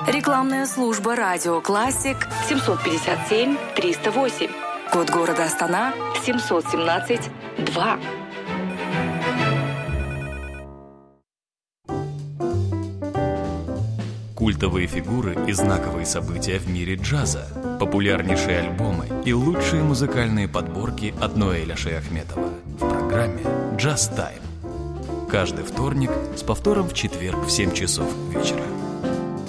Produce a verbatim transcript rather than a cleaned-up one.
Рекламная служба «Радио Классик» семьсот пятьдесят семь триста восемь. Код города Астана семьсот семнадцать два. Культовые фигуры и знаковые события в мире джаза, популярнейшие альбомы и лучшие музыкальные подборки от Ноэля Шейахметова в программе «Джаз Тайм». Каждый вторник с повтором в четверг в семь часов вечера.